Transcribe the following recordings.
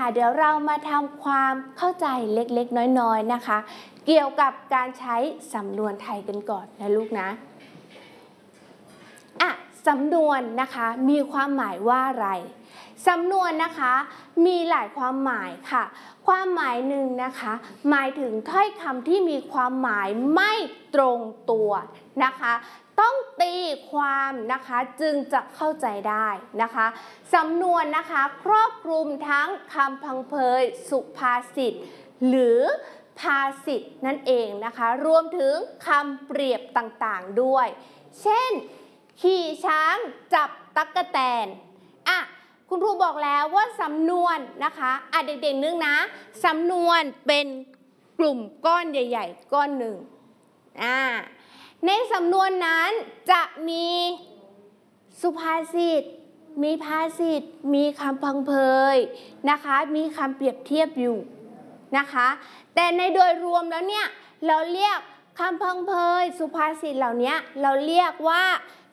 ค่ะเดี๋ยวเรามาทำความเข้าใจเล็กๆน้อยๆนะคะเกี่ยวกับการใช้สำนวนไทยกันก่อนนะลูกนะสำนวนนะคะมีความหมายว่าอะไรสำนวนนะคะมีหลายความหมายค่ะความหมายหนึ่งนะคะหมายถึงถ้อยคำที่มีความหมายไม่ตรงตัวนะคะต้องตีความนะคะจึงจะเข้าใจได้นะคะสำนวนนะคะครอบคลุมทั้งคำพังเพยสุภาษิตหรือภาษิตนั่นเองนะคะรวมถึงคำเปรียบต่างๆด้วยเช่นขี่ช้างจับตั๊กแตนคุณครูบอกแล้วว่าสำนวนนะคะเด็กๆนึกนะสำนวนเป็นกลุ่มก้อนใหญ่ๆก้อนหนึ่งในสำนวนนั้นจะมีสุภาษิตมีภาษิตมีคำพังเพยนะคะมีคำเปรียบเทียบอยู่นะคะแต่ในโดยรวมแล้วเนี่ยเราเรียกคำพังเพยสุภาษิตเหล่านี้เราเรียกว่า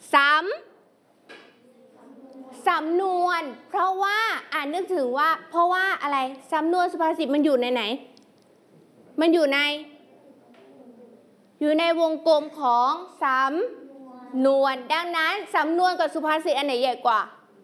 สำนวนเพราะว่านึกถึงว่าเพราะว่าอะไรสำนวนสุภาษิตมันอยู่ในไหนมันอยู่ในวงกลมของสำนวนดังนั้นสำนวนกับสุภาษิตอันไหนใหญ่กว่า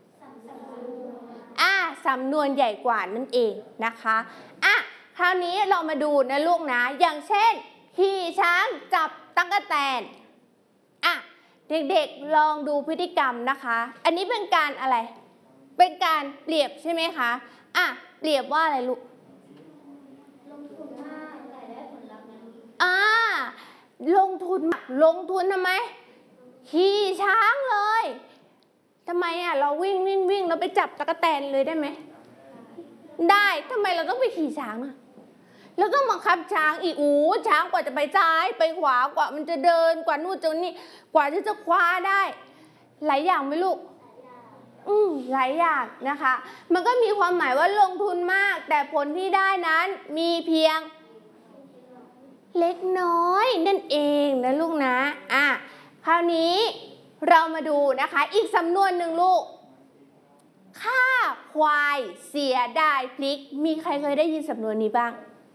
สำนวนใหญ่กว่านั่นเองนะคะคราวนี้เรามาดูนะลูกนะอย่างเช่นขี่ช้างจับตั๊กแตนเด็กๆลองดูพฤติกรรมนะคะอันนี้เป็นการอะไรเป็นการเปรียบใช่ไหมคะเปรียบว่าอะไรลูกลงทุนมากแต่ได้ผลลัพธ์นั้นลงทุนทำไมขี่ช้างเลยทำไมเราวิ่งเราไปจับตั๊กแตนเลยได้ไหมได้ทำไมเราต้องไปขี่ช้างแล้วต้องบังคับช้างอีกช้างกว่าจะไปซ้ายไปขวากว่ามันจะเดินกว่านู่นจนนี่กว่าที่จะคว้าได้หลายอย่างไหมลูกหลายอย่างนะคะมันก็มีความหมายว่าลงทุนมากแต่ผลที่ได้นั้นมีเพียงเล็กน้อยนั่นเองนะลูกนะคราวนี้เรามาดูนะคะอีกสำนวนหนึ่งลูกฆ่าควายเสียดายพริกมีใครเคยได้ยินสำนวนนี้บ้าง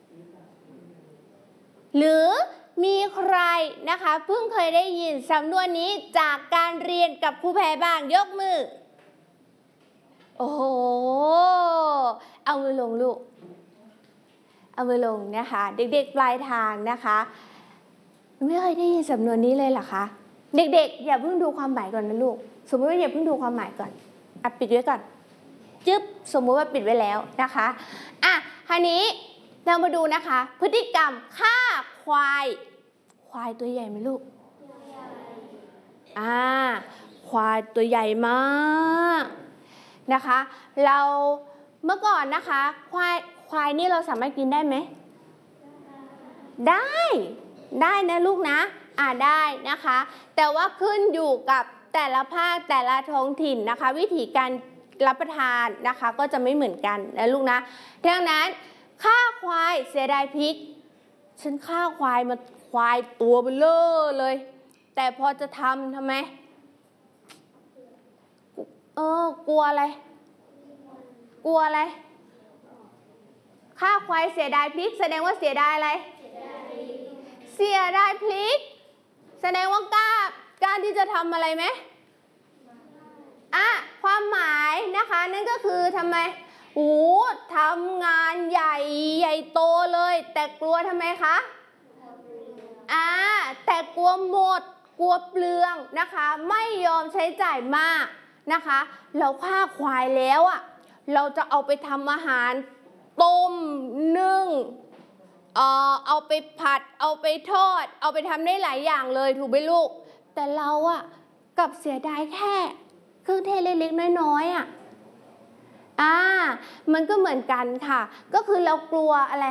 หรือมีใครนะคะเพิ่งเคยได้ยินสำนวนนี้จากการเรียนกับครูแพรบ้างยกมือโอ้โหเอามือลงลูกเอามือลงนะคะเด็กๆปลายทางนะคะไม่เคยได้ยินสำนวนนี้เลยเหรอคะเด็กๆอย่าเพิ่งดูความหมายก่อนนะลูกสมมติว่าอย่าเพิ่งดูความหมายก่อนปิดไว้ก่อนจึ๊บสมมุติว่าปิดไว้แล้วนะคะคราวนี้เรามาดูนะคะพฤติกรรมฆ่าควายตัวใหญ่ไหมลูกควายตัวใหญ่มากนะคะเราเมื่อก่อนนะคะควายนี่เราสามารถกินได้ไหมได้นะลูกนะได้นะคะแต่ว่าขึ้นอยู่กับแต่ละภาคแต่ละท้องถิ่นนะคะวิธีการรับประทานนะคะก็จะไม่เหมือนกันนะลูกนะดังนั้นฆ่าควายเสียดายพริกฉันฆ่าควายมาควายตัวเบลอเลยแต่พอจะทำไมกลัวอะไรฆ่าควายเสียดายพริกแสดงว่าเสียดายอะไรเสียดายพริกแสดงว่ากล้าที่จะทำอะไรไหมความหมายนะคะนั่นก็คือทำไมทำงานใหญ่โตเลยแต่กลัวทำไมคะแต่กลัวหมดกลัวเปลืองนะคะไม่ยอมใช้จ่ายมากนะคะเราฆ่าควายแล้วเราจะเอาไปทำอาหารต้มนึ่งเอาไปผัดเอาไปทอดเอาไปทำได้หลายอย่างเลยถูกไหมลูกแต่เรากับเสียดายแค่เครื่องเทศเล็กๆน้อยๆมันก็เหมือนกันค่ะก็คือเรากลัวอะไร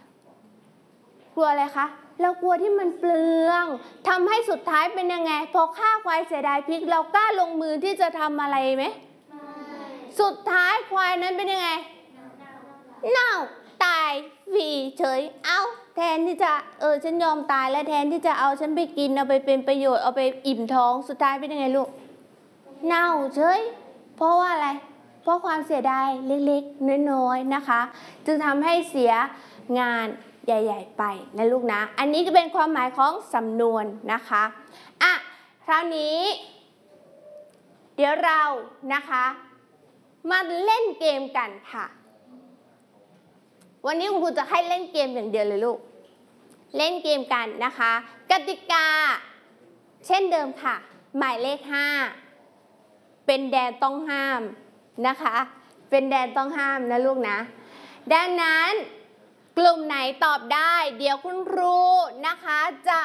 คะเรากลัวที่มันเปลืองทำให้สุดท้ายเป็นยังไงพอฆ่าควายเสียดายพริกเรากล้าลงมือที่จะทำอะไรไหมสุดท้ายควายนั้นเป็นยังไงเน่าตายฟรีเฉยแทนที่จะฉันยอมตายแล้วแทนที่จะเอาฉันไปกินเอาไปเป็นประโยชน์เอาไปอิ่มท้องสุดท้ายเป็นยังไงลูกเน่าเฉยเพราะว่าอะไรเพราะความเสียดายเล็กๆน้อยๆนะคะจึงทำให้เสียงานใหญ่ๆไปนะลูกนะอันนี้ก็เป็นความหมายของสำนวนนะคะอ่ะคราวนี้เดี๋ยวเรานะคะมาเล่นเกมกันค่ะวันนี้คุณครูจะให้เล่นเกมอย่างเดียวเลยลูกเล่นเกมกันนะคะกติกาเช่นเดิมค่ะหมายเลข5เป็นแดนต้องห้ามนะคะเป็นแดนต้องห้ามนะลูกนะดังนั้นกลุ่มไหนตอบได้เดี๋ยวคุณครูนะคะจะ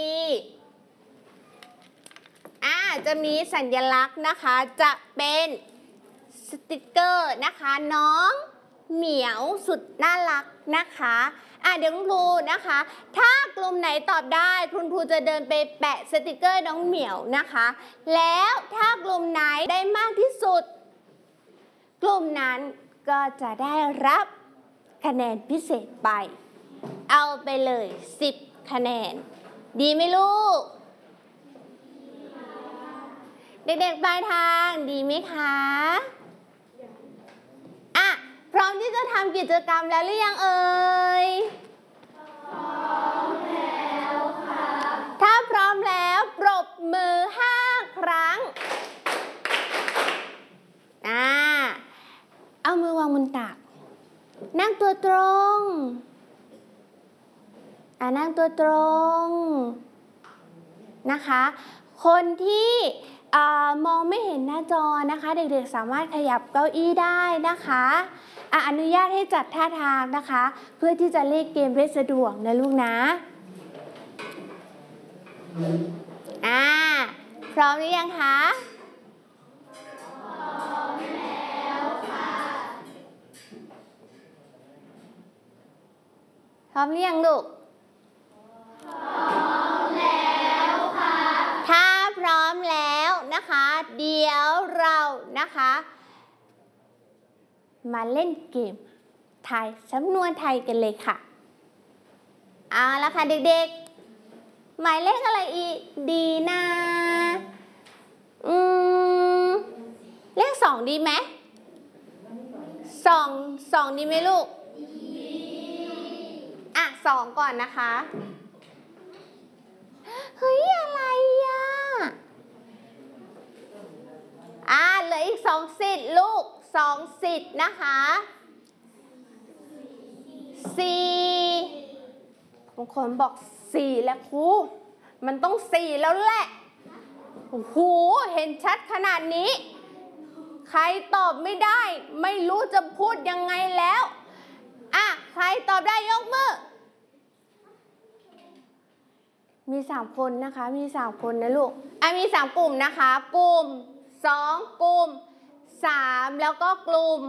มีสัญลักษณ์นะคะจะเป็นสติกเกอร์นะคะน้องเหมียวสุดน่ารักนะคะเดี๋ยวคุณครูนะคะถ้ากลุ่มไหนตอบได้คุณครูจะเดินไปแปะสติกเกอร์น้องเหมียวนะคะแล้วถ้ากลุ่มไหนได้มากที่สุดกลุ่มนั้นก็จะได้รับคะแนนพิเศษไปเอาไปเลย10คะแนนดีไหมลูกเด็กๆปลายทางดีไหมคะพร้อมที่จะทำกิจกรรมแล้วหรือยังเอ่ยพร้อมแล้วครับถ้าพร้อมแล้วปรบมือ5ครั้งเอามือวางบนตักนั่งตัวตรงนั่งตัวตรงนะคะคนที่มองไม่เห็นหน้าจอนะคะเด็กๆสามารถขยับเก้าอี้ได้นะคะอนุญาตให้จัดท่าทางนะคะเพื่อที่จะเล่นเกมได้สะดวกนะลูกนะพร้อมหรือยังคะพร้อมแล้วค่ะพร้อมหรือยังลูกพร้อมแล้วค่ะถ้าพร้อมแล้วนะคะเดี๋ยวเรานะคะมาเล่นเกมทายสำนวนไทยกันเลยค่ะเอาละค่ะเด็กๆหมายเลขอะไรอีกดีนะเลข2ดีไหม2ดีไหมลูก2ก่อนนะคะเฮ้ยอะไรเหลืออีก2สิทธิ์ลูก2สิทธิ์นะคะ4บางคนบอก4แล้วครูมันต้อง4แล้วแหละโอ้โหเห็นชัดขนาดนี้ใครตอบไม่ได้ไม่รู้จะพูดยังไงแล้วใครตอบได้ยกมือมี3คนนะคะมี3คนนะลูกมี3กลุ่มนะคะกลุ่ม2กลุ่ม3แล้วก็กลุ่ม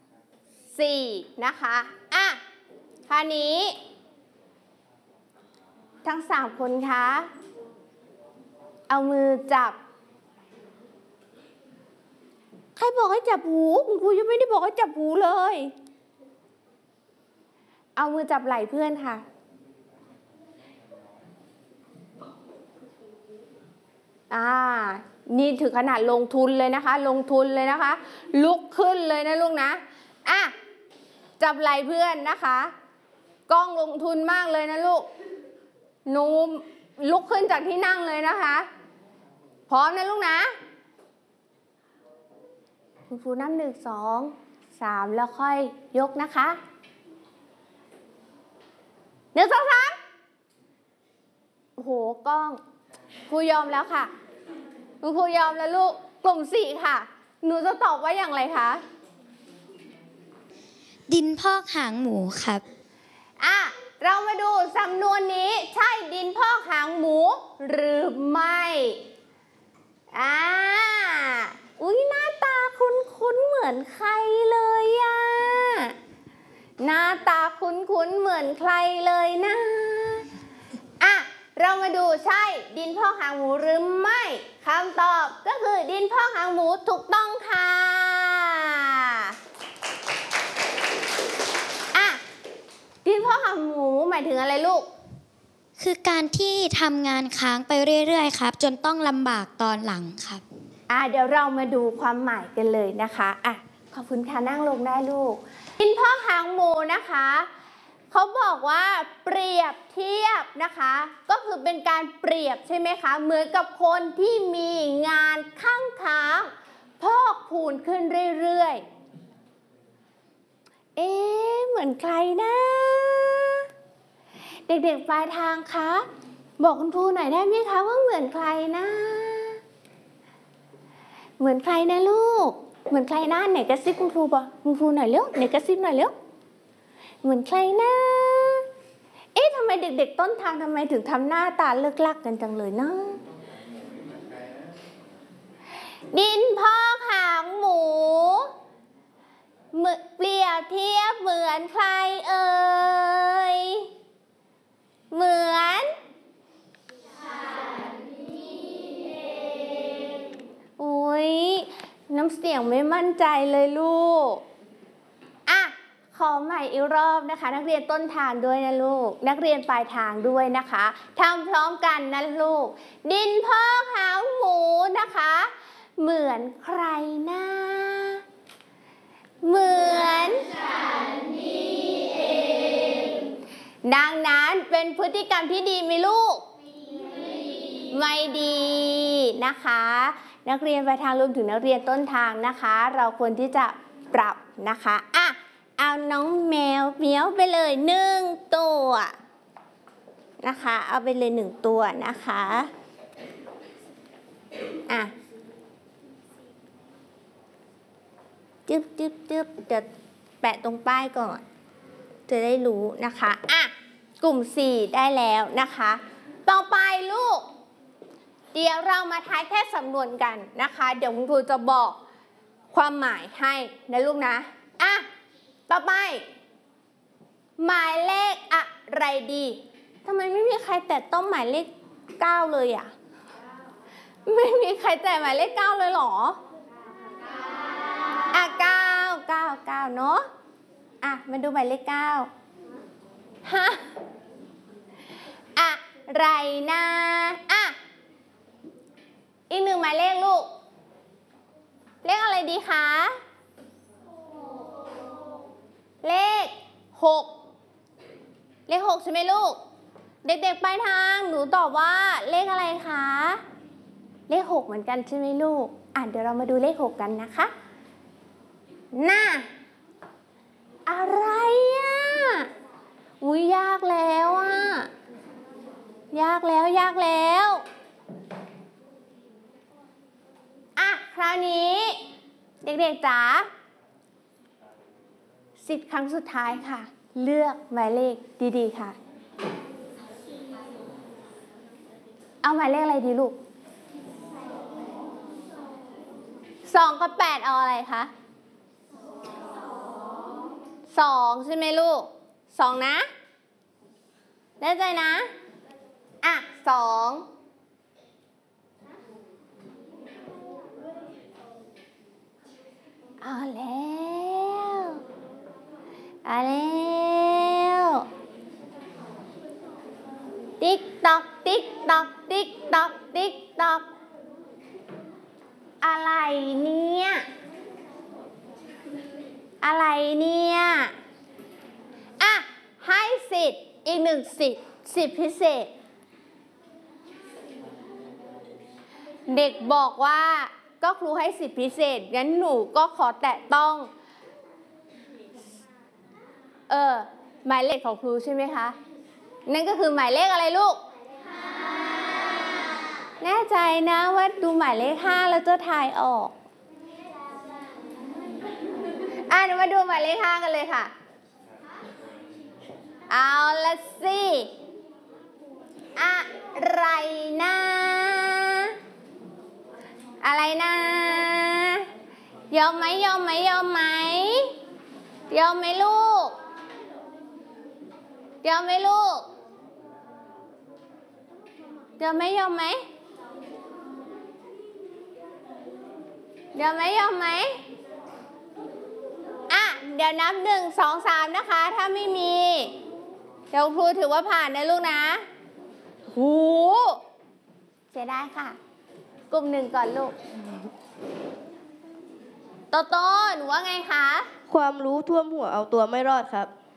4นะคะคราวนี้ทั้ง3คนคะเอามือจับใครบอกให้จับหูคุณครูยังไม่ได้บอกให้จับหูเลยเอามือจับไหล่เพื่อนค่ะนี่ถึงขนาดลงทุนเลยนะคะลงทุนเลยนะคะลุกขึ้นเลยนะลูกนะจับไหล่เพื่อนนะคะกล้องลงทุนมากเลยนะลูกหนูลุกขึ้นจากที่นั่งเลยนะคะพร้อมนะลูกนะคุณครูนับ1 2 3แล้วค่อยยกนะคะ1 2 3โอ้โหกล้องครูยอมแล้วค่ะคุณครูยอมแล้วลูกกลุ่ม4ค่ะหนูจะตอบว่าอย่างไรคะดินพอกหางหมูครับเรามาดูสำนวนนี้ใช่ดินพอกหางหมูหรือไม่หน้าตาคุ้นๆเหมือนใครเลยหน้าตาคุ้นๆเหมือนใครเลยนะเรามาดูใช่ดินพอกหางหมูหรือไม่คำตอบก็คือดินพอกหางหมูถูกต้องค่ะดินพอกหางหมูหมายถึงอะไรลูกคือการที่ทำงานค้างไปเรื่อยๆครับจนต้องลำบากตอนหลังครับเดี๋ยวเรามาดูความหมายกันเลยนะคะขอบคุณค่ะนั่งลงได้ลูกดินพอกหางหมูนะคะเขาบอกว่าเปรียบเทียบนะคะก็คือเป็นการเปรียบใช่ไหมคะเหมือนกับคนที่มีงานข้างค้างพอกพูนขึ้นเรื่อยๆเหมือนใครนะเด็กๆปลายทางคะบอกคุณครูหน่อยได้ไหมคะว่าเหมือนใครนะเหมือนใครนะลูกเหมือนใครนะไหนกระซิบคุณครูบอกคุณครูหน่อยเร็วไหนกระซิบหน่อยเร็วเหมือนใครนะทำไมเด็กๆต้นทางทำไมถึงทำหน้าตาเลิกลักกันจังเลยนะดินพอกหางหมูเปรียบเทียบเหมือนใครเอ่ยเหมือนอุ๊ยน้ำเสียงไม่มั่นใจเลยลูกขอใหม่อีกรอบนะคะนักเรียนต้นทางด้วยนะลูกนักเรียนปลายทางด้วยนะคะทำพร้อมกันนะลูกดินพอกหางหมูนะคะเหมือนใครนะเหมือนฉันนี่เองดังนั้นเป็นพฤติกรรมที่ดีไหมลูกไม่ดีนะคะนักเรียนปลายทางรวมถึงนักเรียนต้นทางนะคะเราควรที่จะปรับนะคะเอาน้องแมวเหมียวไปเลย1 ตัวนะคะเอาไปเลย1 ตัวนะคะจึ๊บเดี๋ยวแปะตรงป้ายก่อนจะได้รู้นะคะกลุ่ม4ได้แล้วนะคะต่อไปลูกเดี๋ยวเรามาทายแค่สำนวนกันนะคะเดี๋ยวคุณครูจะบอกความหมายให้นะลูกนะต่อไปหมายเลขอะไรดีทำไมไม่มีใครแตะต้องหมายเลข9เลยไม่มีใครแตะหมายเลข9เลยเหรอ9เนาะมาดูหมายเลข9อะไรนะอีก1หมายเลขลูกเลขอะไรดีคะเลข6ใช่ไหมลูกเด็กๆปลายทางหนูตอบว่าเลขอะไรคะเลข6เหมือนกันใช่ไหมลูกเดี๋ยวเรามาดูเลข6กันนะคะอะไรอุ๊ยยากแล้วยากแล้วคราวนี้เด็กๆจ๋าสิทธิ์ครั้งสุดท้ายค่ะเลือกหมายเลขดีๆค่ะเอาหมายเลขอะไรดีลูก2 กับ 8เอาอะไรคะ2ใช่ไหมลูก2นะแน่ใจนะ2เอาแล้วติ๊กตอกติ๊กตอกติ๊กตอกติ๊กตอกอะไรเนี่ยให้สิทธิ์อีก1สิทธิ์พิเศษเด็กบอกว่าก็ครูให้สิทธิ์พิเศษงั้นหนูก็ขอแตะต้องหมายเลขของครูใช่ไหมคะนั่นก็คือหมายเลขอะไรลูกแน่ใจนะว่าดูหมายเลข5แล้วจะทายออกเดี๋ยวมาดูหมายเลข5กันเลยค่ะเอาละสิอะไรนะยอมไหมลูกยอมไหมยอมไหมยอมไหมเดี๋ยวนับ1 2 3นะคะถ้าไม่มีเดี๋ยวครูถือว่าผ่านนะลูกนะเสียได้ค่ะกลุ่ม1ก่อนลูกโตโต้หนูว่าไงคะความรู้ท่วมหัวเอาตัวไม่รอดครับ